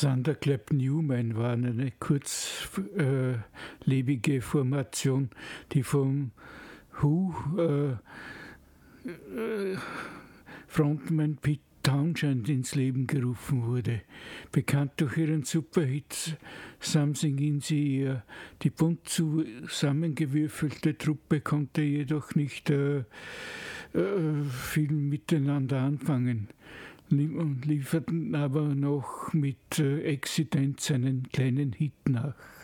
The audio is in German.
Thunderclap Newman war eine kurzlebige Formation, die vom Who Frontman Pete Townshend ins Leben gerufen wurde. Bekannt durch ihren Superhit Something in the Air. Die bunt zusammengewürfelte Truppe konnte jedoch nicht viel miteinander anfangen und lieferten aber noch mit Accident seinen kleinen Hit nach.